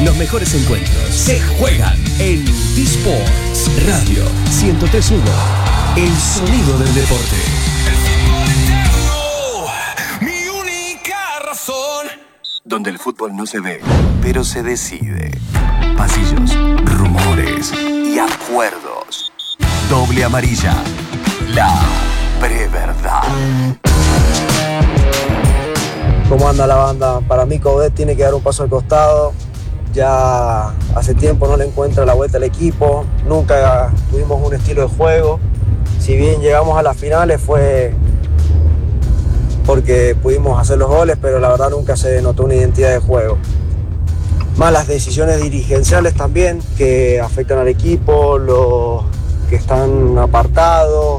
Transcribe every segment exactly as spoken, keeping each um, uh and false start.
Los mejores encuentros se juegan en T-Sports Radio ciento tres punto uno. El sonido del deporte. Mi única razón. Donde el fútbol no se ve, pero se decide. Pasillos, rumores y acuerdos. Doble amarilla. La preverdad. ¿Cómo anda la banda? Para mí Coudet tiene que dar un paso al costado. Ya hace tiempo no le encuentra la vuelta al equipo. Nunca tuvimos un estilo de juego. Si bien llegamos a las finales fue porque pudimos hacer los goles, pero la verdad nunca se notó una identidad de juego. Más las decisiones dirigenciales también que afectan al equipo, los que están apartados,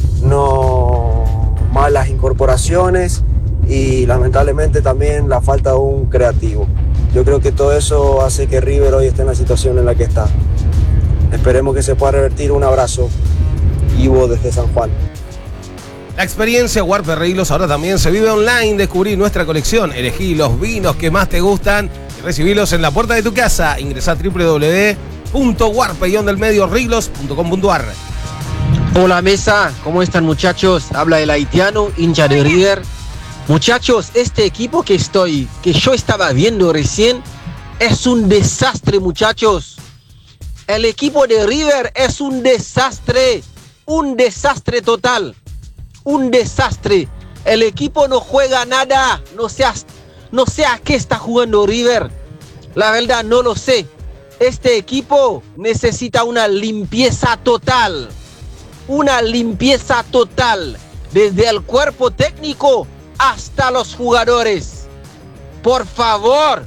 no malas incorporaciones y lamentablemente también la falta de un creativo. Yo creo que todo eso hace que River hoy esté en la situación en la que está. Esperemos que se pueda revertir. Un abrazo, Ivo desde San Juan. La experiencia Warpe Riglos ahora también se vive online. Descubrí nuestra colección, elegí los vinos que más te gustan y recibirlos en la puerta de tu casa. Ingresá a doble u doble u doble u punto warpe guión del medio riglos punto com punto a r. Hola mesa, ¿cómo están muchachos? Habla el haitiano, hincha de River. Muchachos, este equipo que estoy, que yo estaba viendo recién, es un desastre, muchachos. El equipo de River es un desastre, un desastre total, un desastre. El equipo no juega nada, no sé, a, no sé a qué está jugando River. La verdad no lo sé. Este equipo necesita una limpieza total, una limpieza total, desde el cuerpo técnico hasta los jugadores. Por favor.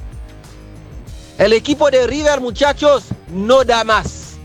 El equipo de River, muchachos, no da más.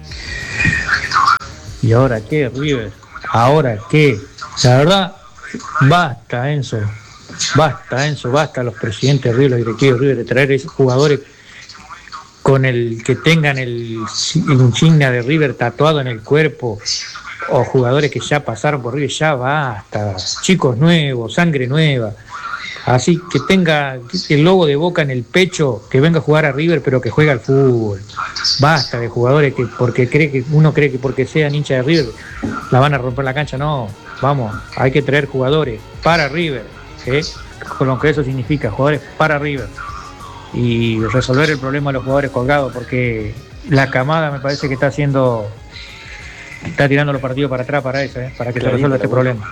¿Y ahora qué, River? ¿Ahora qué? La verdad, basta, Enzo. Basta, Enzo, basta los presidentes de River, los directivos de River, de traer esos jugadores con el que tengan el, el insignia de River tatuado en el cuerpo, o jugadores que ya pasaron por River. Ya basta, chicos nuevos, sangre nueva, así que tenga el logo de Boca en el pecho, que venga a jugar a River pero que juegue al fútbol. Basta de jugadores que porque cree que uno cree que porque sean hinchas de River la van a romper la cancha. No, vamos, hay que traer jugadores para River, ¿eh? Con lo que eso significa, jugadores para River, y resolver el problema de los jugadores colgados, porque la camada me parece que está haciendo está tirando los partidos para atrás para eso, ¿eh? Para que se resuelva este problema.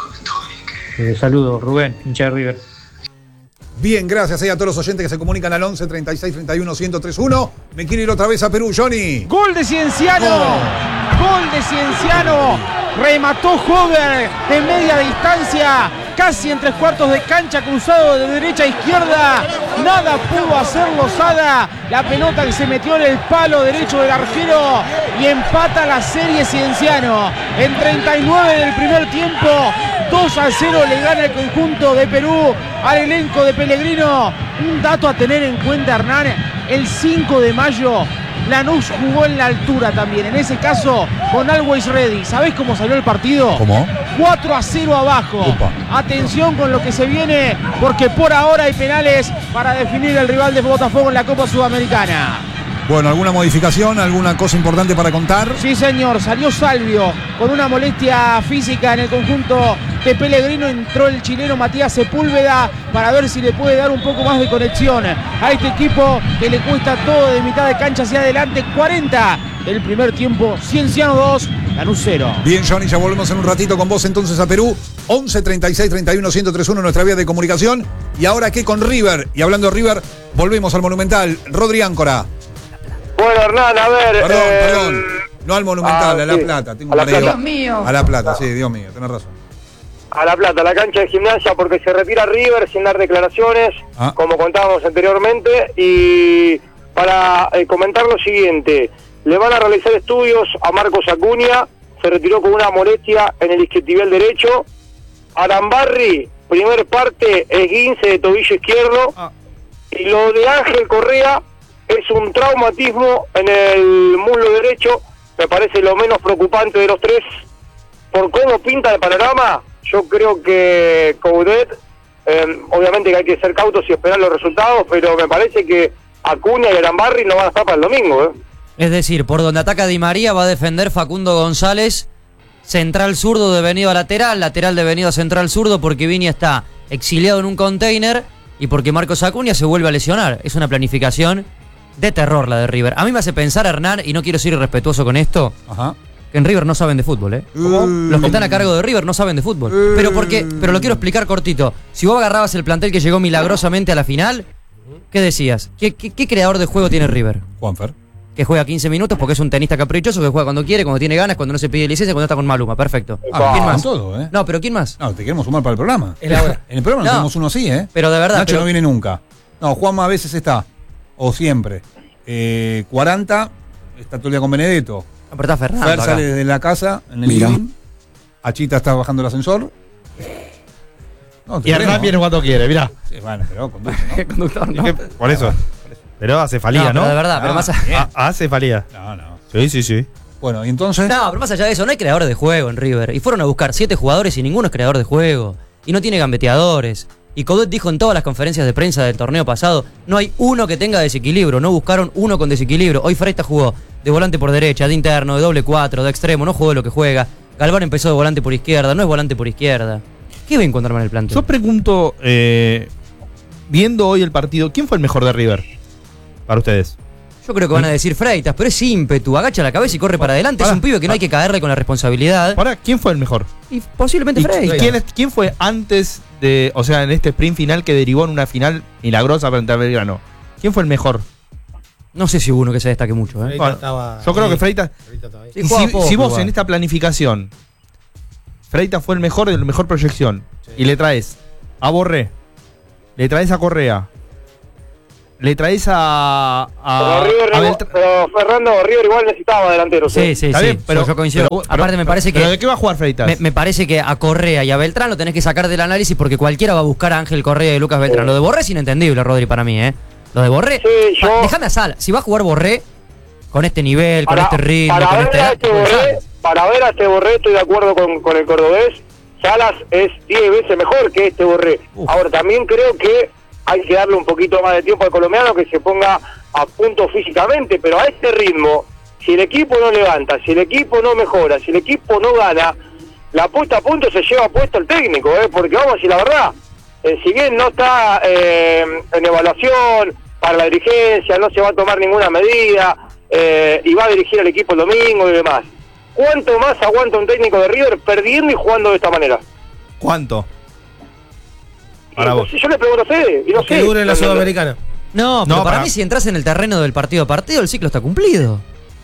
Eh, saludos, Rubén, hincha de River. Bien, gracias eh, a todos los oyentes que se comunican al once, treinta y seis, treinta y uno, ciento tres punto uno. Me quiero ir otra vez a Perú, Johnny. Gol de Cienciano. Gol, Gol de Cienciano. Remató Hover de media distancia, casi en tres cuartos de cancha, cruzado de derecha a izquierda. Nada pudo hacer Lozada. La pelota que se metió en el palo derecho del arquero y empata la serie Cienciano. En treinta y nueve del primer tiempo, dos a cero le gana el conjunto de Perú al elenco de Pellegrino. Un dato a tener en cuenta, Hernán: el cinco de mayo Lanús jugó en la altura también, en ese caso con Always Ready. ¿Sabés cómo salió el partido? ¿Cómo? cuatro a cero abajo. Opa. Atención con lo que se viene, porque por ahora hay penales para definir el rival de Botafogo en la Copa Sudamericana. Bueno, ¿alguna modificación? ¿Alguna cosa importante para contar? Sí, señor. Salió Salvio con una molestia física en el conjunto de Pellegrino. Entró el chileno Matías Sepúlveda para ver si le puede dar un poco más de conexión a este equipo que le cuesta todo de mitad de cancha hacia adelante. cuarenta del primer tiempo. Cienciano dos, Lanús cero. Bien, Johnny, ya volvemos en un ratito con vos entonces a Perú. once, treinta y seis, treinta y uno, ciento tres punto uno, nuestra vía de comunicación. Y ahora qué con River. Y hablando de River, volvemos al Monumental. Rodri Áncora. Bueno, Hernán, a ver... Perdón, eh, perdón. No al Monumental, ah, a La sí. Plata. Tengo a La un mareo. Plata. Dios mío. A La Plata, sí, Dios mío, tenés razón. A La Plata, la cancha de Gimnasia, porque se retira River sin dar declaraciones, ah. como contábamos anteriormente. Y para eh, comentar lo siguiente, le van a realizar estudios a Marcos Acuña, se retiró con una molestia en el isquiotibial derecho. Arambarri, primer parte, esguince de tobillo izquierdo. Ah. Y lo de Ángel Correa es un traumatismo en el muslo derecho. Me parece lo menos preocupante de los tres. Por cómo pinta el panorama, yo creo que Coudet, eh, obviamente que hay que ser cautos y esperar los resultados, pero me parece que Acuña y Arambarri no van a estar para el domingo, ¿eh? Es decir, por donde ataca Di María va a defender Facundo González, central zurdo devenido a lateral, lateral devenido a central zurdo porque Viña está exiliado en un container y porque Marcos Acuña se vuelve a lesionar. Es una planificación de terror la de River. A mí me hace pensar, Hernán, y no quiero ser irrespetuoso con esto, Ajá. que en River no saben de fútbol, ¿eh? ¿Cómo? Los que están a cargo de River no saben de fútbol. Pero porque, pero lo quiero explicar cortito. Si vos agarrabas el plantel que llegó milagrosamente a la final, ¿qué decías? ¿Qué, qué, qué creador de juego tiene River? Juanfer. Que juega quince minutos porque es un tenista caprichoso, que juega cuando quiere, cuando tiene ganas, cuando no se pide licencia, cuando está con Maluma. Perfecto. Ah, ¿Quién con más? todo, ¿eh? No, pero ¿quién más? No, te queremos sumar para el programa. Es la hora. En el programa No. no tenemos uno así, ¿eh? Pero de verdad. Nacho pero- no viene nunca. No, Juanma a veces está. O siempre. Eh, cuarenta, está todo el día con Benedetto. No, pero está Fernando Fer acá. sale de la casa en el Mira. living. Achita está bajando el ascensor. No, te Y Hernán queremos. viene cuando quiere, mirá. Sí, bueno, pero conduce, ¿no? Conductor, Es no. que por eso. Pero hace falía, No, ¿no? pero de verdad, pero Ah, más allá. bien. Ah, hace falía. No, no. Sí, sí, sí. Bueno, y entonces. No, pero más allá de eso, no hay creadores de juego en River. Y fueron a buscar siete jugadores y ninguno es creador de juego. Y no tiene gambeteadores. Y Coudet dijo en todas las conferencias de prensa del torneo pasado, no hay uno que tenga desequilibrio, no buscaron uno con desequilibrio. Hoy Freita jugó de volante por derecha, de interno, de doble cuatro, de extremo, no jugó de lo que juega. Galván empezó de volante por izquierda, no es volante por izquierda. ¿Qué va a encontrarme en el plantel? Yo pregunto, eh, viendo hoy el partido, ¿quién fue el mejor de River? Para ustedes. Yo creo que van a decir Freitas, pero es ímpetu, agacha la cabeza y corre para adelante. Es Pará, un pibe que no hay que caerle con la responsabilidad. Ahora, ¿quién fue el mejor? Y posiblemente ¿Y Freitas. quién, es- quién fue antes de, o sea, en este sprint final que derivó en una final milagrosa frente a Belgrano? ¿Quién fue el mejor? No sé si hubo uno que se destaque mucho, ¿eh? Freitas estaba Yo creo ahí. que Freitas. Freitas estaba ahí. Sí, Y jugaba si, poco si vos igual. en esta planificación, Freitas fue el mejor de la mejor proyección, y le traes a Borré, le traes a Correa, le traes a. a, Pero, River, a no- Beltrán- pero Fernando River igual necesitaba delanteros. Sí, ¿eh? sí, Está sí. bien, pero yo coincido. pero- Aparte pero- me parece pero que ¿de qué va a jugar Freitas? me, me parece que a Correa y a Beltrán lo tenés que sacar del análisis porque cualquiera va a buscar a Ángel Correa y Lucas Beltrán. Lo de Borré es inentendible, Rodri, para mí, ¿eh? Lo de Borré. Sí, yo- Pa- Déjame a Sala. Si va a jugar Borré con este nivel, con Para, este ritmo, para con ver este. a este Borré, para ver a este Borré estoy de acuerdo con, con el cordobés. Salas es diez veces mejor que este Borré. Ahora, también creo que hay que darle un poquito más de tiempo al colombiano que se ponga a punto físicamente, pero a este ritmo, si el equipo no levanta, si el equipo no mejora, si el equipo no gana, la puesta a punto se lleva puesto el técnico, ¿eh? Porque vamos a decir la verdad, eh, si bien no está eh, en evaluación para la dirigencia, no se va a tomar ninguna medida eh, y va a dirigir al equipo el domingo y demás, ¿cuánto más aguanta un técnico de River perdiendo y jugando de esta manera? ¿Cuánto? Y, Para no vos. sé, yo le pregunto a Fede, y no Que sé. dure en la No, no, no. Sudamericana. No, pero No, para para- mí si entras en el terreno del partido a partido, el ciclo está cumplido.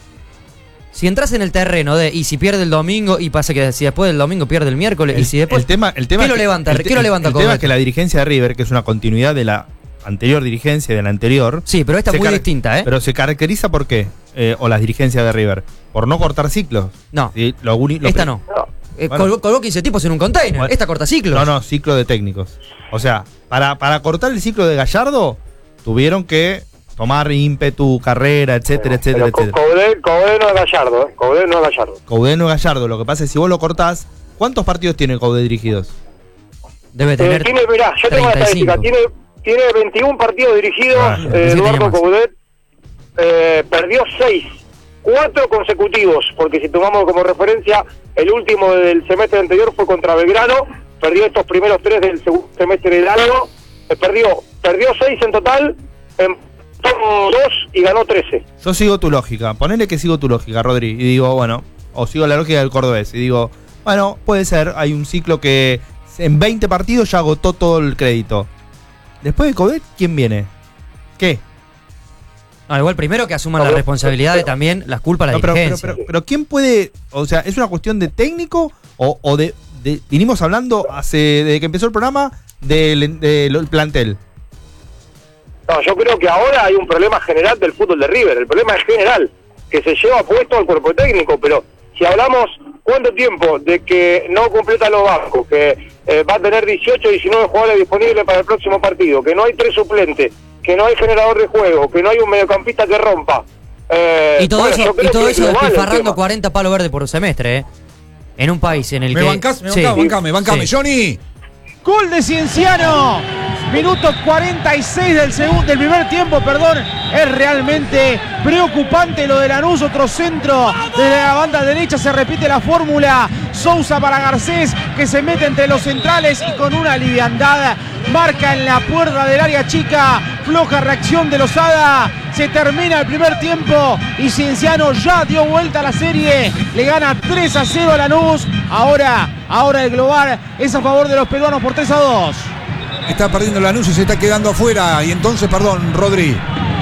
Si entras en el terreno de, y si pierde el domingo, y pasa que si después del domingo pierde el miércoles, El, y si después. el tema, el tema ¿Qué lo es que- levanta? el ¿Qué te- lo levanta El tema Coudet? es que la dirigencia de River, que es una continuidad de la anterior dirigencia y de la anterior. Sí, pero esta es se muy car- distinta, ¿eh? Pero se caracteriza por qué, eh, o las dirigencias de River, por no cortar ciclos. No. Sí, lo uni- lo Esta pri- no. No. Eh, Bueno. colgó, colgó quince tipos en un container. Bueno. Esta corta ciclos. No, no, ciclo de técnicos. O sea, para, para cortar el ciclo de Gallardo, tuvieron que tomar ímpetu, carrera, etcétera, etcétera, Pero etcétera. Coudet, Coudet no es Gallardo, ¿eh? Coudet no es Gallardo. Coudet no es Gallardo. Lo que pasa es que si vos lo cortás, ¿cuántos partidos tiene Coudet dirigidos? Debe Eh, tener. tiene, mirá, yo tengo la treinta y cinco. estadística, tiene, tiene veintiún partidos dirigidos, Ah, eh, pensé que tenía Eduardo más. Coudet, eh, perdió seis, cuatro consecutivos, porque si tomamos como referencia, el último del semestre anterior fue contra Belgrano, perdió estos primeros tres del segundo semestre del año, eh, perdió, perdió seis en total, empató dos y ganó trece. Yo sigo tu lógica. Ponele que sigo tu lógica, Rodri. Y digo, bueno, o sigo la lógica del cordobés. Y digo, bueno, puede ser. Hay un ciclo que en veinte partidos ya agotó todo el crédito. Después de Coudet, ¿quién viene? ¿Qué? No, igual primero que asuman la responsabilidad de también las culpas a la No, pero, pero, dirigencia. pero, pero ¿quién puede? O sea, ¿es una cuestión de técnico o, o de, de- vinimos hablando hace desde que empezó el programa del, del- del plantel? No, yo creo que ahora hay un problema general del fútbol de River, el problema es general, que se lleva puesto al cuerpo técnico, pero si hablamos cuánto tiempo de que no completa los bancos, que eh, va a tener dieciocho, diecinueve jugadores disponibles para el próximo partido, que no hay tres suplentes, que no hay generador de juego, que no hay un mediocampista que rompa. eh, Y todo bueno, eso, yo creo y todo que eso es global el despilfarrando tema. cuarenta palos verdes por semestre, ¿eh? En un país en el ¿Me que. bancás? ¿Me Sí. bancás? Bancame, bancame. Sí. Johnny. Gol de Cienciano. Minuto cuarenta y seis del, segundo, del primer tiempo, perdón. Es realmente preocupante lo de Lanús. Otro centro desde la banda derecha. Se repite la fórmula. Sousa para Garcés, que se mete entre los centrales y con una liviandad marca en la puerta del área chica. Floja reacción de Lozada. Se termina el primer tiempo y Cienciano ya dio vuelta a la serie. Le gana tres a cero a Lanús. Ahora, ahora el global es a favor de los peruanos por tres a dos. Está perdiendo Lanús y se está quedando afuera. Y entonces, perdón, Rodri.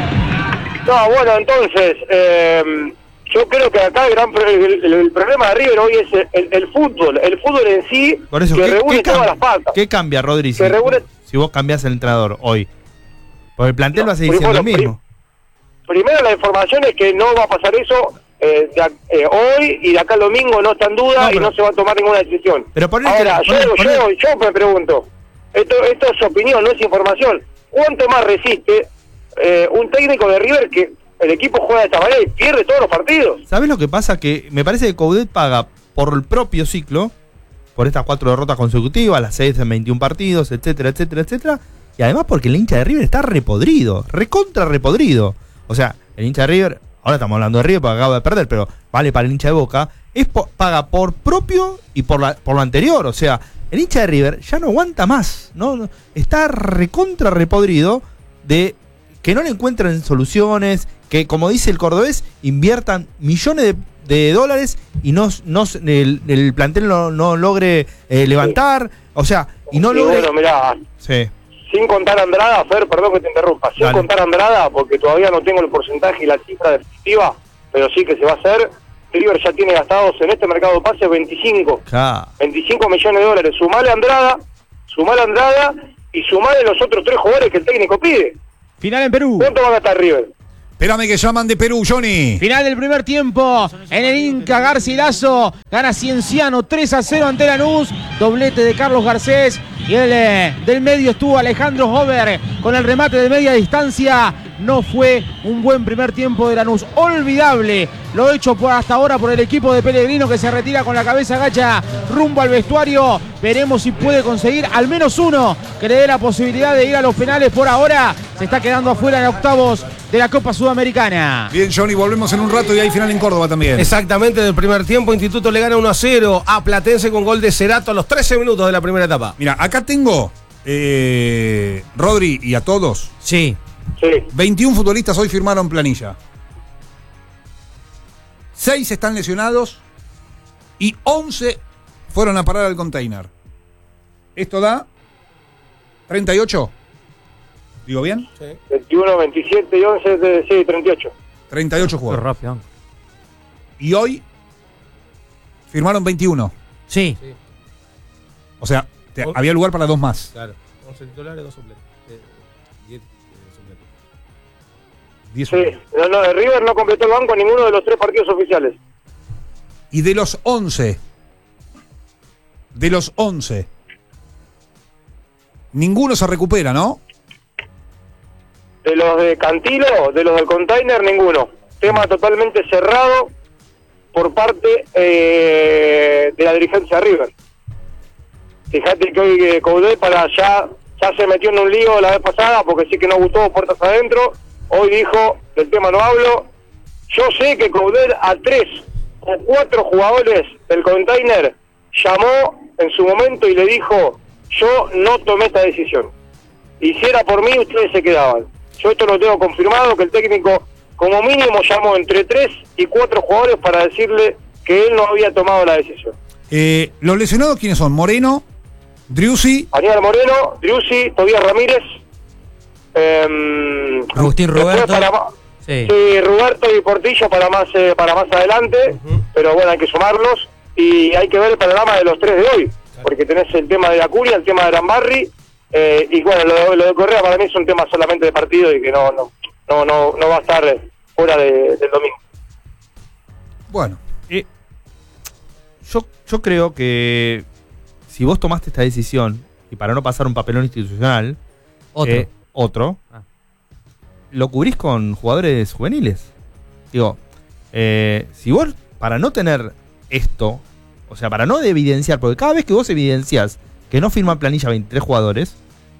No, bueno, entonces, eh, yo creo que acá el, gran, el, el, el problema de River hoy es el, el, el fútbol. El fútbol en sí, Por eso, que ¿qué, reúne qué todas cambia, las patas. ¿Qué cambia, Rodri, si, reúne... si vos cambiás el entrenador hoy? Porque el plantel No, va a seguir primero, siendo el mismo. Primero, la información es que no va a pasar eso eh, de, eh, hoy y de acá el domingo no está en duda no, pero, y no se va a tomar ninguna decisión. Pero ponle Ahora, que, yo, ponle, ponle. yo, yo me pregunto, esto, esto es opinión, no es información. ¿Cuánto más resiste eh, un técnico de River que el equipo juega de esta manera y pierde todos los partidos? ¿Sabés lo que pasa? Que me parece que Coudet paga por el propio ciclo, por estas cuatro derrotas consecutivas, las seis en veintiún partidos, etcétera, etcétera, etcétera, y además porque el hincha de River está repodrido, recontra repodrido. O sea, el hincha de River, ahora estamos hablando de River porque acaba de perder, pero vale para el hincha de Boca, es po- paga por propio y por, la, por lo anterior. O sea, el hincha de River ya no aguanta más, ¿no? No, está recontra repodrido de que no le encuentran soluciones, que como dice el cordobés, inviertan millones de, de dólares y no, no el, el plantel no, no logre eh, levantar, o sea, y no y logre... bueno, mirá, Sí. sin contar a Andrada, Fer, perdón que te interrumpa, sin Dale. contar a Andrada, porque todavía no tengo el porcentaje y la cifra definitiva, pero sí que se va a hacer. River ya tiene gastados en este mercado de pases veinticinco, Ja. veinticinco millones de dólares. Sumale a Andrada, sumale a Andrada y sumale los otros tres jugadores que el técnico pide. Final en Perú. ¿Cuánto va a gastar River? Espérame que llaman de Perú, Johnny. Final del primer tiempo. En el Inca Garcilaso gana Cienciano tres a cero ante Lanús. Doblete de Carlos Garcés. Y el eh, del medio estuvo Alejandro Hover con el remate de media distancia. No fue un buen primer tiempo de Lanús. Olvidable lo hecho por hasta ahora por el equipo de Pellegrino, que se retira con la cabeza agacha rumbo al vestuario. Veremos si puede conseguir al menos uno que le dé la posibilidad de ir a los penales. Por ahora se está quedando afuera en octavos de la Copa Sudamericana. Bien, Johnny, volvemos en un rato y hay final en Córdoba también. Exactamente, del primer tiempo, Instituto le gana uno a cero a Platense con gol de Cerato a los trece minutos de la primera etapa. Mira, acá tengo, eh, Rodri, y a todos. Sí. Sí. veintiún futbolistas hoy firmaron planilla. seis están lesionados y once fueron a parar al container. Esto da treinta y ocho. ¿Digo bien? Sí. veintiuno, veintisiete y once, de, sí, treinta y ocho. treinta y ocho Qué jugadores. rápido. Y hoy firmaron veintiuno. Sí. Sí. O sea, te- Oh. había lugar para dos más. Claro, once titulares, dos suplentes. Eh, diez, eh, suplentes. diez Sí, jugadores. no, no, River no completó el banco en ninguno de los tres partidos oficiales. Y de los once, de los once, ninguno se recupera, ¿no? De los de Cantilo, de los del container, ninguno. Tema totalmente cerrado por parte eh, de la dirigencia de River. Fíjate que hoy eh, Coudet para ya, ya se metió en un lío la vez pasada porque sí que no gustó puertas adentro. Hoy dijo, del tema no hablo. Yo sé que Coudet a tres o cuatro jugadores del container llamó en su momento y le dijo, yo no tomé esta decisión. Y si era por mí, ustedes se quedaban. Yo esto lo tengo confirmado, que el técnico como mínimo llamó entre tres y cuatro jugadores para decirle que él no había tomado la decisión. Eh, ¿Los lesionados quiénes son? Moreno, Driussi, Aníbal Moreno, Driussi, Tobías Ramírez, eh, Agustín después Roberto. para ma- Sí. sí, Roberto y Portillo para más eh, para más adelante, Ujú. pero bueno, hay que sumarlos y hay que ver el panorama de los tres de hoy, porque tenés el tema de Acuña, el tema de Arambarri, eh, y bueno, lo, lo de Correa para mí es un tema solamente de partido y que no no no no, no va a estar eh, fuera de, del domingo. bueno, Eh, yo, yo creo que si vos tomaste esta decisión y para no pasar un papelón institucional, Otro. eh, otro Ah. lo cubrís con jugadores juveniles. Digo, eh, si vos, para no tener esto, o sea, para no evidenciar, porque cada vez que vos evidenciás que no firman planilla veintitrés jugadores,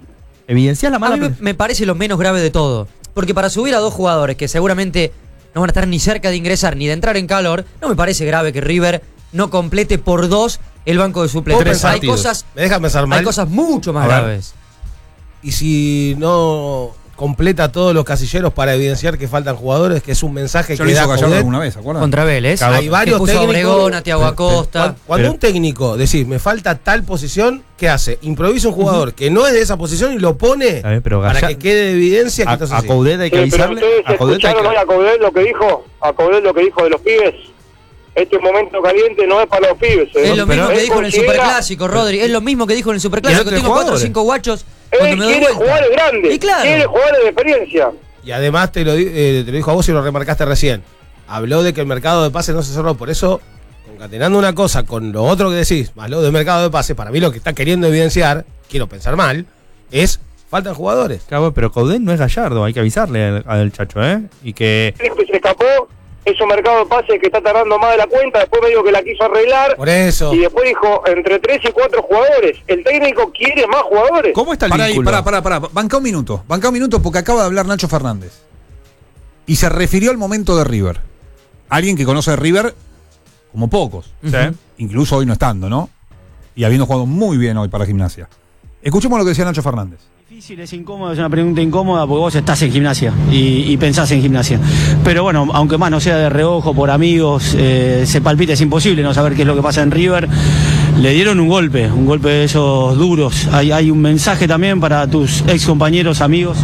Evidenciás la mala. A mí me, me parece lo menos grave de todo. Porque para subir a dos jugadores que seguramente no van a estar ni cerca de ingresar ni de entrar en calor, no me parece grave que River no complete por dos el banco de suplentes. Hay cosas, ¿Me dejas pensar mal? hay cosas mucho más graves. Y si no completa todos los casilleros para evidenciar que faltan jugadores, que es un mensaje Yo que lo da hizo Gallardo Coudet alguna vez, ¿se acuerdan? Contra Vélez. Hay varios que puso técnicos. a Obregón, a Thiago Acosta. Cuando, cuando Pero- un técnico decís, me falta tal posición, ¿qué hace? Improvisa un jugador que no es de esa posición y lo pone A ver, pero para Gallardo- que quede de evidencia que A, entonces a sí. Coudet hay que Sí, pero avisarle. ustedes A Coudet hay escucharon que- hoy a Coudet lo que dijo, a Coudet lo que dijo de los pibes. Este momento caliente no es para los pibes. ¿eh? Es lo Pero mismo que él dijo en el considera- Superclásico, Rodri. Es lo mismo que dijo en el Superclásico. entre Tengo cuatro o jugadores. cinco guachos cuando Él me doy quiere vuelta. jugadores grandes, Y claro. quiere jugadores de experiencia. Y además te lo, di- eh, te lo dijo a vos y lo remarcaste recién. Habló de que el mercado de pases no se cerró. Por eso, concatenando una cosa con lo otro que decís, más lo del mercado de pases, para mí lo que está queriendo evidenciar, quiero pensar mal, es faltan jugadores. Claro, pero Coudet no es Gallardo, hay que avisarle al, al chacho, ¿eh? Y que. Que se escapó, es un mercado de pases que está tardando más de la cuenta, después me dijo que la quiso arreglar. Por eso. Y después dijo, entre tres y cuatro jugadores. El técnico quiere más jugadores. ¿Cómo está el Pará ahí, vínculo? pará, pará, pará. Banca un minuto. Banca un minuto porque acaba de hablar Nacho Fernández. Y se refirió al momento de River. Alguien que conoce a River como pocos. Sí. Incluso hoy no estando, ¿no? Y habiendo jugado muy bien hoy para Gimnasia. Escuchemos lo que decía Nacho Fernández. Difícil, es incómodo, es una pregunta incómoda porque vos estás en Gimnasia y, y pensás en Gimnasia. Pero bueno, aunque más no sea de reojo, por amigos, eh, se palpita, es imposible no saber qué es lo que pasa en River. Le dieron un golpe, un golpe de esos duros. Hay, hay un mensaje también para tus ex compañeros, amigos.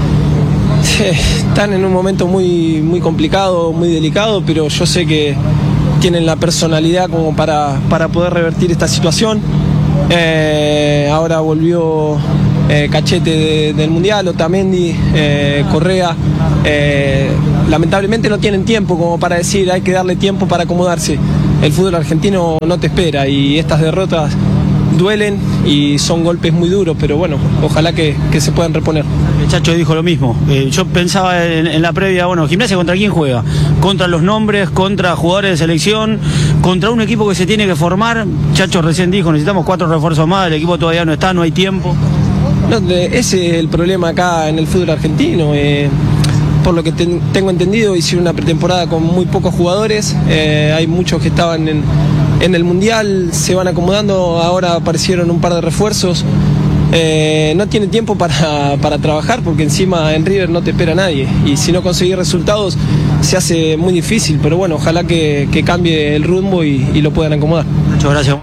Están en un momento muy, muy complicado, muy delicado, pero yo sé que tienen la personalidad como para, para poder revertir esta situación. Eh, ahora volvió eh, Cachete de- del Mundial, Otamendi, eh, Correa. Eh, lamentablemente no tienen tiempo como para decir, hay que darle tiempo para acomodarse. El fútbol argentino no te espera y estas derrotas duelen y son golpes muy duros, pero bueno, ojalá que, que se puedan reponer. El Chacho dijo lo mismo. Eh, yo pensaba en, en la previa, bueno, Gimnasia contra quién juega. Contra los nombres, contra jugadores de selección, contra un equipo que se tiene que formar. Chacho recién dijo, necesitamos cuatro refuerzos más, el equipo todavía no está, no hay tiempo. No, de- ese es el problema acá en el fútbol argentino. eh, por lo que ten- tengo entendido, hicieron una pretemporada con muy pocos jugadores. eh, hay muchos que estaban en, en el Mundial, se van acomodando. Ahora aparecieron un par de refuerzos. Eh, no tiene tiempo para, para trabajar porque encima en River no te espera nadie. Y si no conseguís resultados, se hace muy difícil. Pero bueno, ojalá que, que cambie el rumbo y, y lo puedan acomodar. Muchas gracias.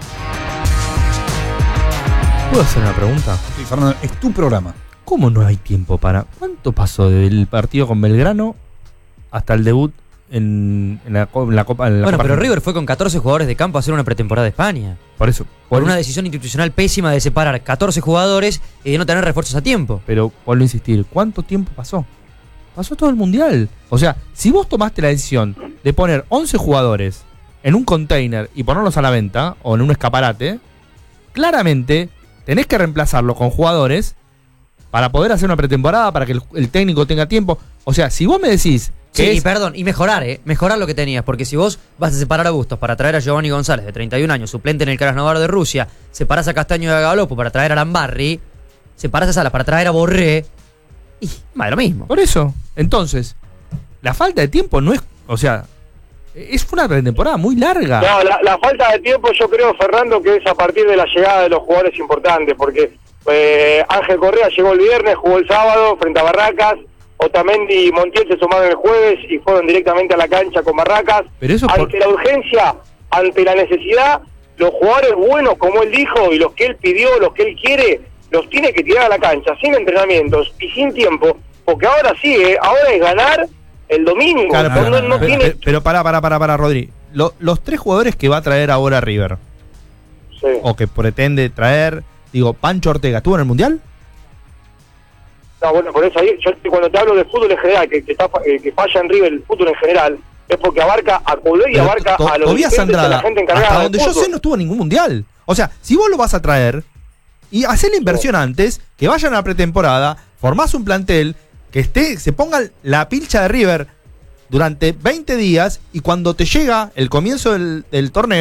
¿Puedo hacer una pregunta? Sí, Fernando, es tu programa. ¿Cómo no hay tiempo para...? ¿Cuánto pasó del partido con Belgrano hasta el debut en, en la, co- en la Copa? en la Bueno, Copa pero Argentina? River fue con catorce jugadores de campo a hacer una pretemporada de España. Por eso. Por una decisión institucional pésima de separar catorce jugadores y de no tener refuerzos a tiempo. Pero vuelvo a insistir, ¿cuánto tiempo pasó? Pasó todo el mundial. O sea, si vos tomaste la decisión de poner once jugadores en un container y ponerlos a la venta o en un escaparate, claramente tenés que reemplazarlo con jugadores para poder hacer una pretemporada, para que el, el técnico tenga tiempo. O sea, si vos me decís que Sí, es- y perdón, y mejorar, ¿eh? Mejorar lo que tenías, porque si vos vas a separar a Bustos para traer a Giovanni González, de treinta y un años, suplente en el Krasnodar de Rusia, separás a Castaño de Galopo para traer a Lambarri, separás a Salas para traer a Borré, y más de lo mismo. Por eso, entonces, la falta de tiempo no es... O sea, es una pretemporada muy larga. No, la, la falta de tiempo yo creo, Fernando, que es a partir de la llegada de los jugadores importantes, porque eh, Ángel Correa llegó el viernes, jugó el sábado frente a Barracas, Otamendi y Montiel se sumaron el jueves y fueron directamente a la cancha con Barracas. Pero eso ante por- la urgencia, ante la necesidad, los jugadores buenos, como él dijo, y los que él pidió, los que él quiere, los tiene que tirar a la cancha, sin entrenamientos y sin tiempo, porque ahora sí, eh, ahora es ganar el domingo. Claro, no, pero, no- no pero, tiene... pero- pero pará, pará, pará, pará, Rodri. Lo- los tres jugadores que va a traer ahora River, Sí. o que pretende traer, digo, Pancho Ortega, ¿estuvo en el Mundial? No, bueno, por eso ahí, yo cuando te hablo de fútbol en general, que, que, está, eh, que falla en River el fútbol en general, es porque abarca a Coudet y Pero abarca to- a los Tobias dirigentes y a Andrada, la gente encargada hasta del donde yo fútbol. sé, no estuvo en ningún Mundial. O sea, si vos lo vas a traer y hacer la inversión antes, que vayan a la pretemporada, formás un plantel, que esté, se ponga la pilcha de River durante veinte días y cuando te llega el comienzo del, del torneo,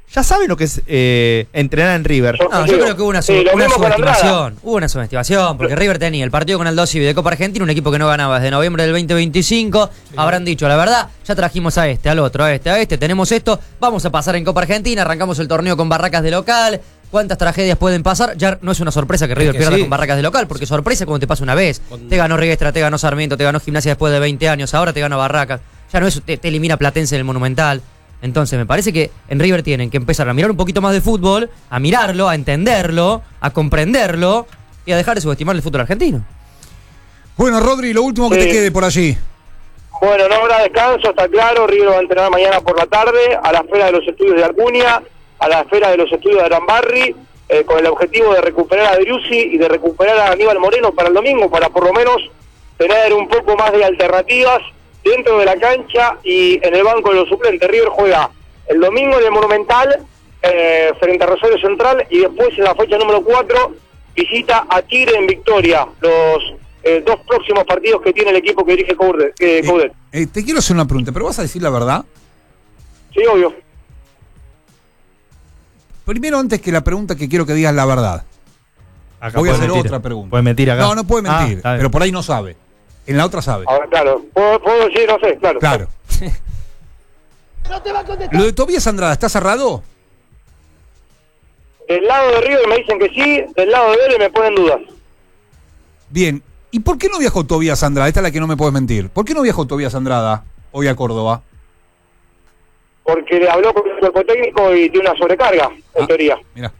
ya saben lo que es eh, entrenar en River. No, yo creo que hubo una, sub, una subestimación. Hubo una subestimación, porque River tenía el partido con el Aldosivi de Copa Argentina, un equipo que no ganaba desde noviembre del veinte veinticinco. Sí. Habrán dicho, la verdad, ya trajimos a este, al otro, a este, a este, tenemos esto, vamos a pasar en Copa Argentina, arrancamos el torneo con Barracas de local. ¿Cuántas tragedias pueden pasar? Ya no es una sorpresa que River es que pierda sí. con Barracas de local, porque sorpresa cuando te pasa una vez. Con... Te ganó Riestra, te ganó Sarmiento, te ganó Gimnasia después de veinte años, ahora te ganó Barracas. Ya no es, te, te elimina Platense en el Monumental. Entonces me parece que en River tienen que empezar a mirar un poquito más de fútbol, a mirarlo, a entenderlo, a comprenderlo y a dejar de subestimar el fútbol argentino. Bueno, Rodri, lo último que sí. te quede por allí. Bueno, no habrá descanso, está claro. River va a entrenar mañana por la tarde a la esfera de los estudios de Acuña, a la esfera de los estudios de Arambarri, eh, con el objetivo de recuperar a Driussi y de recuperar a Aníbal Moreno para el domingo, para por lo menos tener un poco más de alternativas dentro de la cancha y en el banco de los suplentes. River juega el domingo en el Monumental eh, frente a Rosario Central y después en la fecha número cuatro visita a Tigre en Victoria, los eh, dos próximos partidos que tiene el equipo que dirige Coudet. Eh, eh, eh, te quiero hacer una pregunta, ¿pero vas a decir la verdad? Sí, obvio. Primero, antes que la pregunta, que quiero que digas la verdad. Acá voy a hacer mentir. otra pregunta. Puede mentir acá. No, no puede mentir, ah, pero por ahí no sabe. En la otra sabe. Ahora, claro, puedo, puedo decir, no sé, claro. Claro. No te va a contestar. Lo de Tobías Andrada, ¿está cerrado? Del lado de River me dicen que sí, del lado de Vélez me ponen dudas. Bien. ¿Y por qué no viajó Tobías Andrada? Esta es la que no me puedes mentir. ¿Por qué no viajó Tobías Andrada hoy a Córdoba? Porque le habló con el cuerpo técnico y tiene una sobrecarga, en ah, teoría. Mira.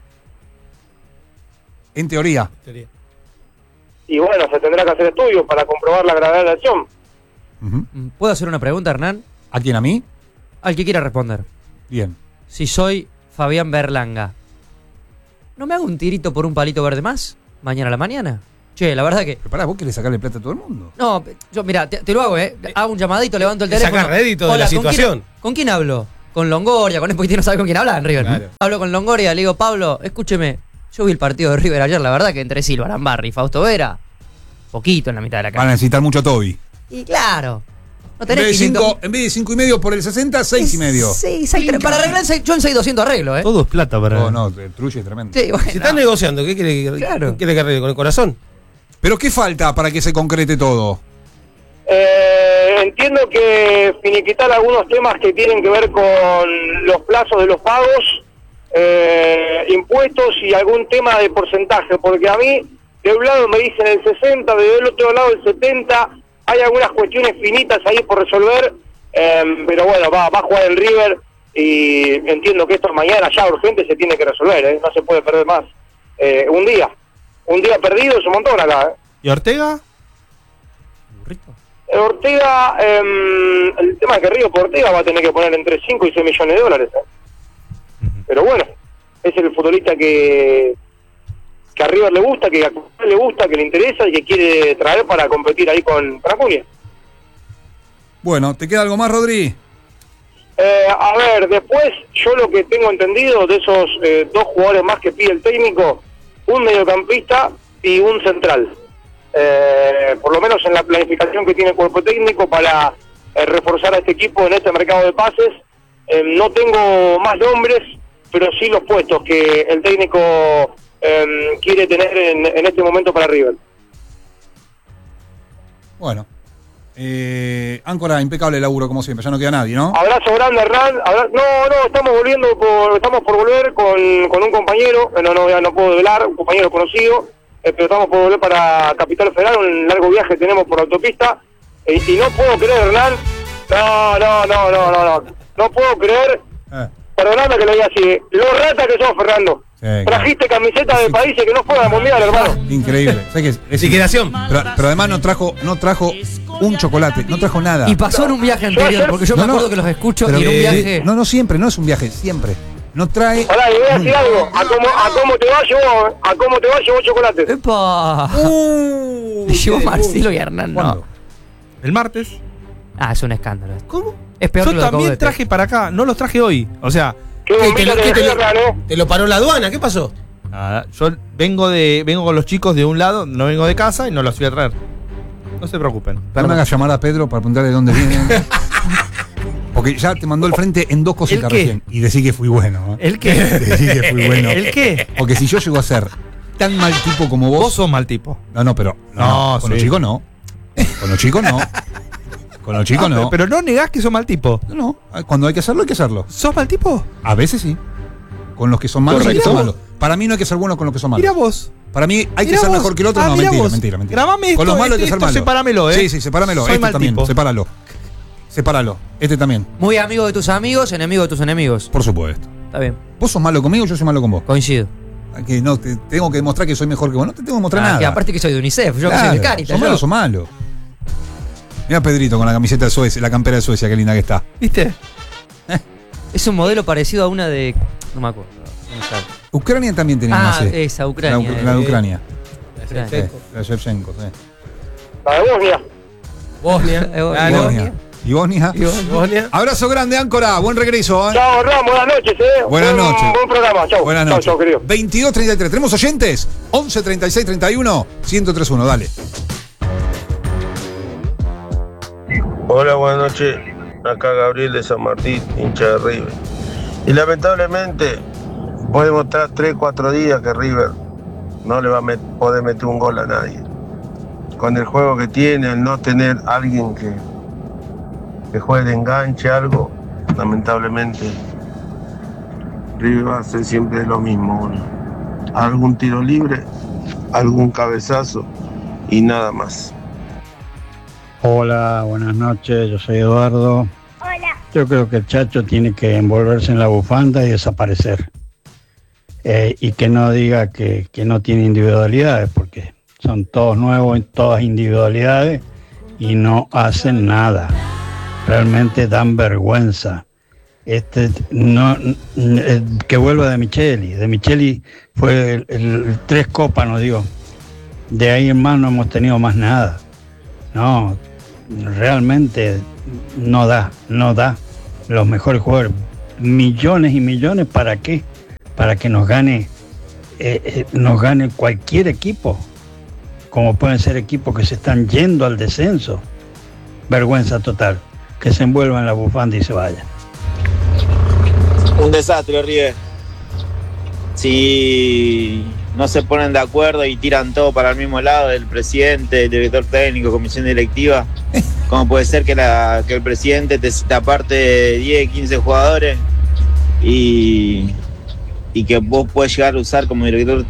En teoría. teoría. Y bueno, se tendrá que hacer estudios para comprobar la gravedad de la acción. Uh-huh. ¿Puedo hacer una pregunta, Hernán? ¿A quién, a mí? Al que quiera responder. Bien. Si soy Fabián Berlanga, ¿no me hago un tirito por un palito verde más? ¿Mañana a la mañana? Che, la verdad que... Pero pará, ¿vos querés sacarle plata a todo el mundo? No, yo, mira, te, te lo hago, ¿eh? Hago un llamadito, levanto el teléfono. Sacar rédito de la ¿con situación. Quién, ¿Con quién hablo? Con Longoria, con el poquitino no sabe con quién habla en River. Claro. Hablo con Longoria, le digo, Pablo, escúcheme, yo vi el partido de River ayer, la verdad que entre Silva, Arambarri y Fausto Vera, poquito en la mitad de la cancha. Van a necesitar mucho a Toby. Y claro. No en, vez de cinco, en vez de cinco y medio por el sesenta, seis y medio. Sí, seis, para arreglar, yo en seis doscientos arreglo, ¿eh? Todo es plata para... No, no, el truche es tremendo. Sí, bueno, si están no. negociando, ¿qué quiere, claro. quiere que arregle? ¿Con el corazón? ¿Pero qué falta para que se concrete todo? Eh, entiendo que finiquitar algunos temas que tienen que ver con los plazos de los pagos, eh, impuestos y algún tema de porcentaje, porque a mí de un lado me dicen el sesenta, del otro lado el setenta, hay algunas cuestiones finitas ahí por resolver, eh, pero bueno, va, va a jugar el River y entiendo que esto mañana ya urgente se tiene que resolver, ¿eh? No se puede perder más eh, un día. Un día perdido es un montón acá, ¿eh? ¿Y Ortega? Ortega, eh, el tema es que Río por Ortega va a tener que poner entre cinco y seis millones de dólares. ¿eh? Uh-huh. Pero bueno, es el futbolista que, que a River le gusta, que a River le gusta, que le interesa y que quiere traer para competir ahí con Acuña. Bueno, ¿te queda algo más, Rodri? Eh, a ver, después yo lo que tengo entendido de esos eh, dos jugadores más que pide el técnico, un mediocampista y un central. Eh, por lo menos en la planificación que tiene el cuerpo técnico para eh, reforzar a este equipo en este mercado de pases. Eh, no tengo más nombres, pero sí los puestos que el técnico eh, quiere tener en, en este momento para River. Bueno, eh, Áncora, impecable laburo como siempre, ya no queda nadie, ¿no? Abrazo grande, Hernán. Abra... No, no, estamos volviendo por, estamos por volver con, con un compañero, no, no, ya no puedo velar, un compañero conocido. Eh, pero estamos por volver para Capital Federal, un largo viaje tenemos por autopista, eh, y no puedo creer, Hernán, no, no, no, no, no, no, no puedo creer, eh. perdóname que lo diga así, lo rata que sos, Fernando. Sí, trajiste claro. camisetas de países que no fueron al mundial, hermano. Increíble. ¿Sabes qué es? Es liquidación. Pero, pero además no trajo, no trajo un chocolate, no trajo nada. Y pasó en un viaje anterior, porque yo no, me acuerdo no, que los escucho y en un viaje. No, no siempre, no es un viaje, siempre. No trae. Hola, le voy a decir algo. A cómo, a cómo te va, llevó, a cómo te va, llevó chocolate. ¡Epa! Uh, llevó Marcelo y Hernán, no. ¿El martes? Ah, es un escándalo. ¿Cómo? Es peor Yo que lo también de traje para acá, no los traje hoy. O sea, ¿qué te, lo, ¿qué te, lo, te lo paró la aduana? ¿Qué pasó? Nada, yo vengo de vengo con los chicos de un lado, no vengo de casa y no los voy a traer. No se preocupen. No me hagas llamar a Pedro para preguntarle de dónde vienen. Porque ya te mandó al frente en dos cositas ¿El qué? recién. Y decí que fui bueno. ¿eh? ¿El qué? Decí que fui bueno. ¿El qué? Porque si yo llego a ser tan mal tipo como vos. Vos sos mal tipo. No, no, pero. No, No, no, con sí. los chicos no. Con los chicos no. Con los chicos Ah, no. pero, pero no negás que sos mal tipo. No, no. Cuando hay que hacerlo, hay que hacerlo. ¿Sos mal tipo? A veces sí. Con los que son malos hay que Mira ser vos. malos. Para mí no hay que ser bueno con los que son malos. Mira vos. Para mí hay Mirá que ser vos. mejor que el otro. Ah, no, mirá mentira, vos. mentira, mentira. Grabame Con esto, los malos hay que este- ser esto malos. sepáramelo, ¿eh? Sí, sí, sepáramelo. Soy Este mal también, tipo. sepáralo. Sepáralo. Este también. Muy amigo de tus amigos, enemigo de tus enemigos. Por supuesto. Está bien. Vos sos malo conmigo, yo soy malo con vos. Coincido. Que no, te tengo que demostrar que soy mejor que vos. No te tengo que demostrar Ah, nada. que aparte que soy de UNICEF, yo Claro, que soy de Caritas. sos yo. malo, sos malo. Mira Pedrito con la camiseta de Suecia, la campera de Suecia, qué linda que está. ¿Viste? Es un modelo parecido a una de. No me acuerdo. No me sale. Ucrania también tenía Ah, una C. esa, Ucrania. La, Uc- la de Eh, Ucrania. Ucrania. Sí, la de Shevchenko, sí. La de Bosnia. Bosnia. Eh, Ah, no. Bosnia. ¿Y Bosnia? Bosnia. Abrazo grande, Áncora. Buen regreso, ¿eh? Chao, Hernán, buenas noches, eh. Buenas Buen- noches. Buen programa, chao. Buenas Chao, noches. chao, querido. veintidós treinta y tres. ¿Tenemos oyentes? once treinta y seis treinta y uno ciento tres uno. Dale. Hola, buenas noches. Acá Gabriel de San Martín, hincha de River. Y lamentablemente podemos estar tres cuatro días que River no le va a met- poder meter un gol a nadie. Con el juego que tiene, al no tener alguien que, que juegue de enganche, algo, lamentablemente River va a hacer siempre lo mismo. Uno. Algún tiro libre, algún cabezazo y nada más. Hola, buenas noches, yo soy Eduardo. Hola. Yo creo que el Chacho tiene que envolverse en la bufanda y desaparecer. Eh, y que no diga que, que no tiene individualidades, porque son todos nuevos, todas individualidades y no hacen nada. Realmente dan vergüenza. Este no eh, que vuelva de Micheli. De Micheli fue el, el- tres copas, no digo. De ahí en más no hemos tenido más nada. No, realmente no da, no da. Los mejores jugadores, millones y millones, ¿para qué? Para que nos gane, eh, eh, nos gane cualquier equipo, como pueden ser equipos que se están yendo al descenso. Vergüenza total. Que se envuelva en la bufanda y se vaya. Un desastre, River. Si no se ponen de acuerdo y tiran todo para el mismo lado, el presidente, el director técnico, comisión directiva, ¿cómo puede ser que, la, que el presidente te, te aparte de diez, quince jugadores y, y que vos puedes llegar a usar como director